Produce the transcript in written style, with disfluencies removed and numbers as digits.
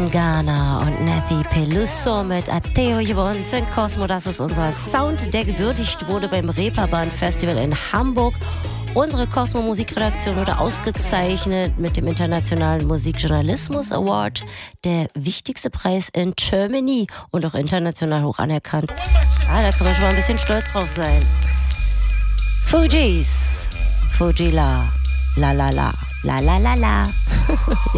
Tangana und Nathy Peluso mit Ateo gewonnen sind Cosmo. Das ist unser Sound, der gewürdigt wurde beim Reeperbahn Festival in Hamburg. Unsere Cosmo Musikredaktion wurde ausgezeichnet mit dem Internationalen Musikjournalismus Award, der wichtigste Preis in Germany und auch international hoch anerkannt. Da kann man schon mal ein bisschen stolz drauf sein. Fugees, Fugila, la la la, la la la la.